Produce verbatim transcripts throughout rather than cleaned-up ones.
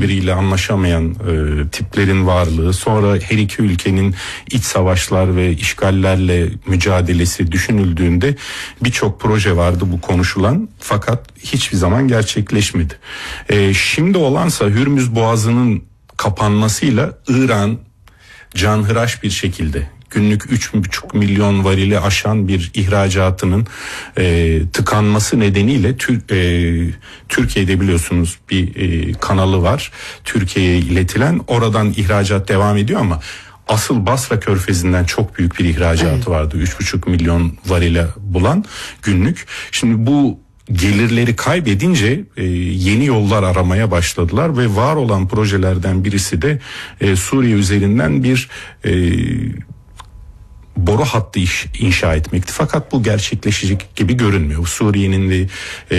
birbiriyle anlaşamayan e, tiplerin varlığı, sonra her iki ülkenin iç savaşlar ve işgallerle mücadelesi düşünüldüğünde birçok proje vardı bu konuşulan, fakat hiçbir zaman gerçekleşmedi. E, şimdi olansa Hürmüz Boğazı'nın kapanmasıyla İran canhıraş bir şekilde günlük üç buçuk milyon varili aşan bir ihracatının e, tıkanması nedeniyle tür, e, Türkiye'de biliyorsunuz bir e, kanalı var, Türkiye'ye iletilen, oradan ihracat devam ediyor ama asıl Basra Körfezi'nden çok büyük bir ihracatı evet. vardı, üç buçuk milyon varile bulan günlük. Şimdi bu gelirleri kaybedince e, yeni yollar aramaya başladılar ve var olan projelerden birisi de e, Suriye üzerinden bir e, boru hattı iş, inşa etmekti. Fakat bu gerçekleşecek gibi görünmüyor. Suriye'nin ve e,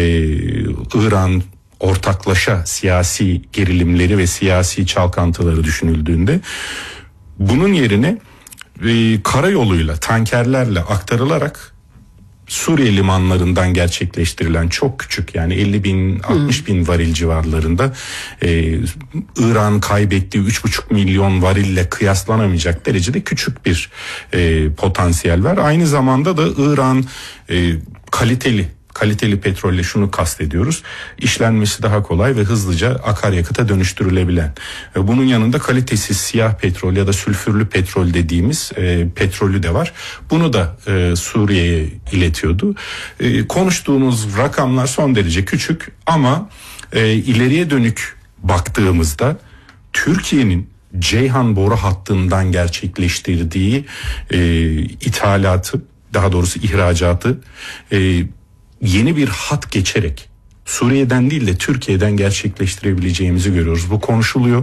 İran ortaklaşa siyasi gerilimleri ve siyasi çalkantıları düşünüldüğünde bunun yerine e, karayoluyla, tankerlerle aktarılarak Suriye limanlarından gerçekleştirilen çok küçük, yani elli bin altmış bin varil civarlarında e, İran kaybettiği üç buçuk milyon varille kıyaslanamayacak derecede küçük bir e, potansiyel var. Aynı zamanda da İran e, kaliteli Kaliteli petrolle şunu kastediyoruz: işlenmesi daha kolay ve hızlıca akaryakıta dönüştürülebilen. Bunun yanında kalitesiz siyah petrol ya da sülfürlü petrol dediğimiz e, petrolü de var. Bunu da e, Suriye'ye iletiyordu. E, konuştuğumuz rakamlar son derece küçük ama e, ileriye dönük baktığımızda Türkiye'nin Ceyhan boru hattından gerçekleştirdiği e, ithalatı, daha doğrusu ihracatı e, yeni bir hat geçerek Suriye'den değil de Türkiye'den gerçekleştirebileceğimizi görüyoruz. Bu konuşuluyor.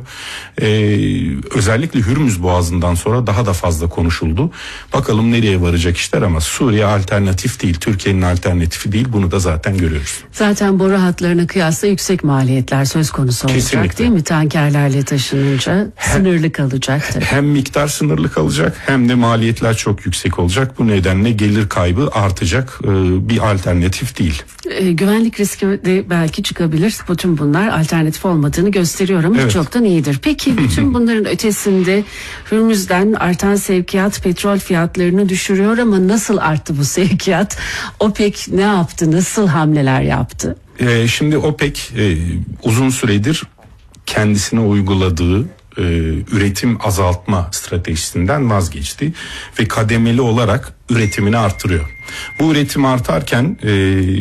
Ee, özellikle Hürmüz Boğazı'ndan sonra daha da fazla konuşuldu. Bakalım nereye varacak işler, ama Suriye alternatif değil, Türkiye'nin alternatifi değil. Bunu da zaten görüyoruz. Zaten boru hatlarına kıyasla yüksek maliyetler söz konusu olacak. Kesinlikle. Değil mi? Tankerlerle taşınınca hem, sınırlı kalacak tabii. Hem miktar sınırlı kalacak hem de maliyetler çok yüksek olacak. Bu nedenle gelir kaybı artacak. Ee, bir alternatif değil. Ee, güvenlik riski de belki çıkabilir. Bütün bunlar alternatif olmadığını gösteriyor ama evet. çoktan iyidir. Peki bütün bunların ötesinde Hürmüz'den artan sevkiyat petrol fiyatlarını düşürüyor ama nasıl arttı bu sevkiyat? OPEC ne yaptı? Nasıl hamleler yaptı? Ee, şimdi OPEC e, uzun süredir kendisine uyguladığı e, üretim azaltma stratejisinden vazgeçti ve kademeli olarak üretimini artırıyor. Bu üretim artarken e,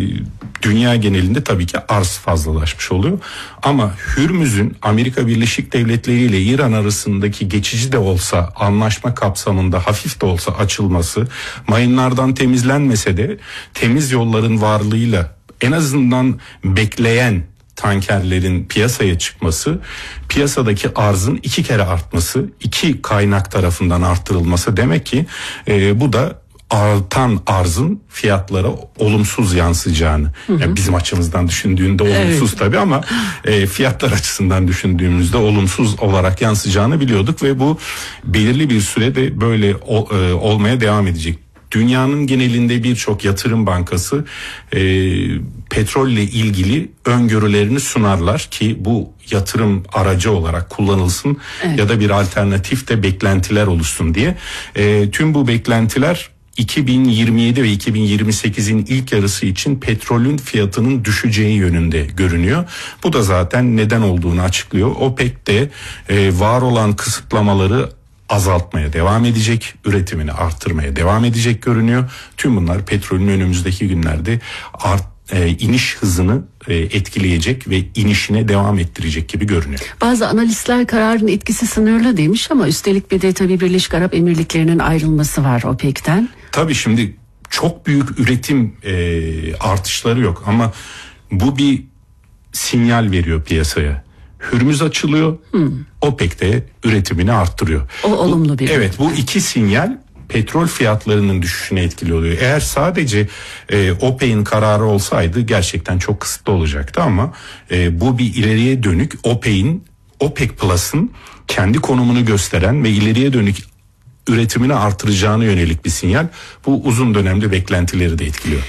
dünya genelinde tabii ki arz fazlalaşmış oluyor. Ama Hürmüz'ün Amerika Birleşik Devletleri ile İran arasındaki geçici de olsa anlaşma kapsamında hafif de olsa açılması, mayınlardan temizlenmese de temiz yolların varlığıyla en azından bekleyen tankerlerin piyasaya çıkması, piyasadaki arzın iki kere artması, iki kaynak tarafından arttırılması demek ki e, bu da artan arzın fiyatlara olumsuz yansıyacağını. Hı hı. Yani bizim açımızdan düşündüğünde olumsuz evet. tabii ama e, fiyatlar açısından düşündüğümüzde olumsuz olarak yansıyacağını biliyorduk ve bu belirli bir sürede böyle o, e, olmaya devam edecek. Dünyanın genelinde birçok yatırım bankası e, petrolle ilgili öngörülerini sunarlar ki bu yatırım aracı olarak kullanılsın evet. ya da bir alternatif de beklentiler oluşsun diye. E, tüm bu beklentiler iki bin yirmi yedi ve iki bin yirmi sekizin ilk yarısı için petrolün fiyatının düşeceği yönünde görünüyor. Bu da zaten neden olduğunu açıklıyor. OPEC de e, var olan kısıtlamaları azaltmaya devam edecek, üretimini arttırmaya devam edecek görünüyor. Tüm bunlar petrolün önümüzdeki günlerde art, e, iniş hızını e, etkileyecek ve inişine devam ettirecek gibi görünüyor. Bazı analistler kararın etkisi sınırlı demiş ama üstelik bir de tabii Birleşik Arap Emirlikleri'nin ayrılması var OPEC'ten. Tabii şimdi çok büyük üretim e, artışları yok ama bu bir sinyal veriyor piyasaya. Hürmüz açılıyor, hmm. OPEC de üretimini arttırıyor. O olumlu bir. Evet, bu iki sinyal petrol fiyatlarının düşüşüne etkili oluyor. Eğer sadece e, OPEC'in kararı olsaydı gerçekten çok kısıtlı olacaktı ama e, bu bir ileriye dönük OPEC'in, OPEC Plus'ın kendi konumunu gösteren ve ileriye dönük üretimini artıracağına yönelik bir sinyal. Bu uzun dönemde beklentileri de etkiliyor.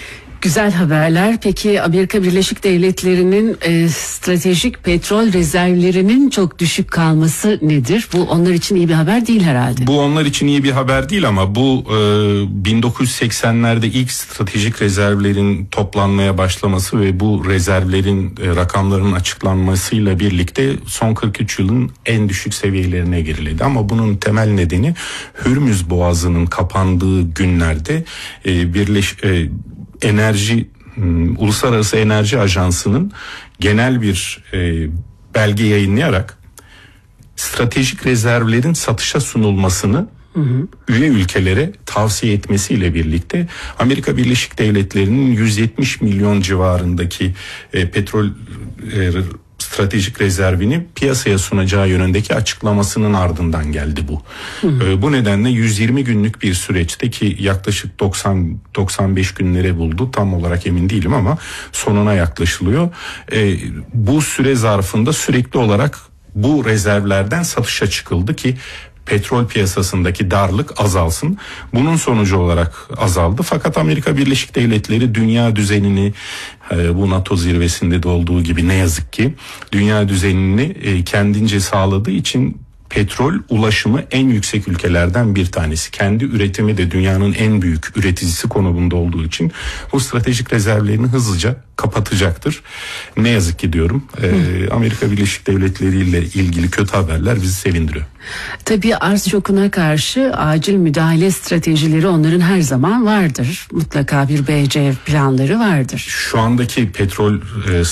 Güzel haberler. Peki Amerika Birleşik Devletleri'nin e, stratejik petrol rezervlerinin çok düşük kalması nedir? Bu onlar için iyi bir haber değil herhalde. Bu onlar için iyi bir haber değil ama bu e, bin dokuz yüz seksenlerde ilk stratejik rezervlerin toplanmaya başlaması ve bu rezervlerin e, rakamlarının açıklanmasıyla birlikte son kırk üç yılın en düşük seviyelerine geriledi. Ama bunun temel nedeni Hürmüz Boğazı'nın kapandığı günlerde e, birleş e, enerji Uluslararası Enerji Ajansı'nın genel bir e, belge yayınlayarak stratejik rezervlerin satışa sunulmasını hı hı. üye ülkelere tavsiye etmesiyle birlikte Amerika Birleşik Devletleri'nin yüz yetmiş milyon civarındaki e, petrol e, stratejik rezervini piyasaya sunacağı yönündeki açıklamasının ardından geldi bu. Hı hı. E, bu nedenle yüz yirmi günlük bir süreçte ki yaklaşık doksan doksan beş günlere buldu, tam olarak emin değilim ama sonuna yaklaşılıyor. E, bu süre zarfında sürekli olarak bu rezervlerden satışa çıkıldı ki petrol piyasasındaki darlık azalsın. Bunun sonucu olarak azaldı. Fakat Amerika Birleşik Devletleri dünya düzenini, bu NATO zirvesinde de olduğu gibi ne yazık ki dünya düzenini kendince sağladığı için petrol ulaşımı en yüksek ülkelerden bir tanesi. Kendi üretimi de dünyanın en büyük üreticisi konumunda olduğu için bu stratejik rezervlerini hızlıca kapatacaktır. Ne yazık ki diyorum. Ee, Amerika Birleşik Devletleri ile ilgili kötü haberler bizi sevindiriyor. Tabii arz şokuna karşı acil müdahale stratejileri onların her zaman vardır. Mutlaka bir B C planları vardır. Şu andaki petrol e,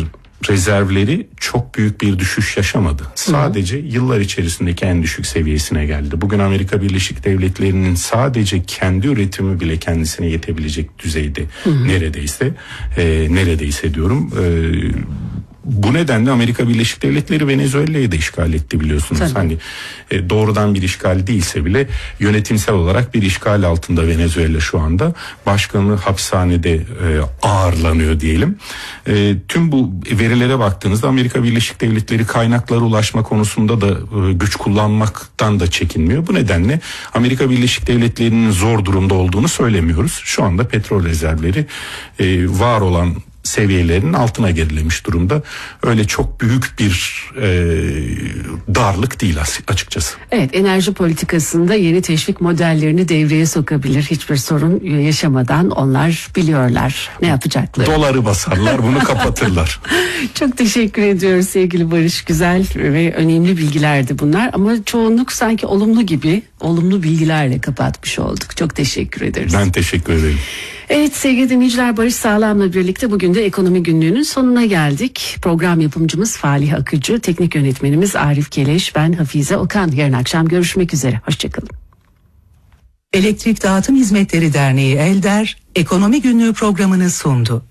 rezervleri çok büyük bir düşüş yaşamadı. Sadece hı hı. yıllar içerisindeki en düşük seviyesine geldi. Bugün Amerika Birleşik Devletleri'nin sadece kendi üretimi bile kendisine yetebilecek düzeyde hı hı. neredeyse e, neredeyse diyorum. E, bu nedenle Amerika Birleşik Devletleri Venezuela'yı da işgal etti biliyorsunuz. Tabii. Hani e, doğrudan bir işgal değilse bile yönetimsel olarak bir işgal altında Venezuela şu anda. Başkanı hapishanede e, ağırlanıyor diyelim. E, tüm bu verilere baktığınızda Amerika Birleşik Devletleri kaynaklara ulaşma konusunda da e, güç kullanmaktan da çekinmiyor. Bu nedenle Amerika Birleşik Devletleri'nin zor durumda olduğunu söylemiyoruz. Şu anda petrol rezervleri e, var olan seviyelerinin altına gerilemiş durumda. Öyle çok büyük bir e, darlık değil açıkçası. Evet, enerji politikasında yeni teşvik modellerini devreye sokabilir. Hiçbir sorun yaşamadan onlar biliyorlar ne yapacakları. Doları basarlar, bunu kapatırlar. Çok teşekkür ediyoruz sevgili Barış. Güzel ve önemli bilgilerdi bunlar ama çoğunluk sanki olumlu gibi, olumlu bilgilerle kapatmış olduk. Çok teşekkür ederiz. Ben teşekkür ederim. Evet sevgili dinleyiciler, Barış Sağlam'la birlikte bugün de Ekonomi Günlüğü'nün sonuna geldik. Program yapımcımız Falih Akıcı, teknik yönetmenimiz Arif Keleş, ben Hafize Okan. Yarın akşam görüşmek üzere. Hoşçakalın. Elektrik Dağıtım Hizmetleri Derneği Elder, Ekonomi Günlüğü programını sundu.